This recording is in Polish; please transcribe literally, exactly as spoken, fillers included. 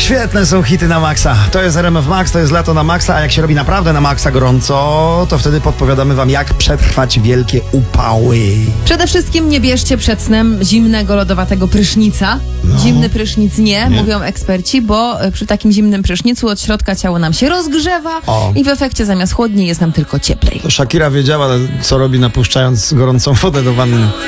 Świetne są hity na maksa. To jest R M F Max, to jest lato na maksa, a jak się robi naprawdę na maksa gorąco, to wtedy podpowiadamy wam, jak przetrwać wielkie upały. Przede wszystkim nie bierzcie przed snem zimnego, lodowatego prysznica. No. Zimny prysznic nie, Nie. mówią eksperci, bo przy takim zimnym prysznicu od środka ciało nam się rozgrzewa O. i w efekcie zamiast chłodniej jest nam tylko cieplej. To Shakira wiedziała, co robi, napuszczając gorącą wodę do wanny.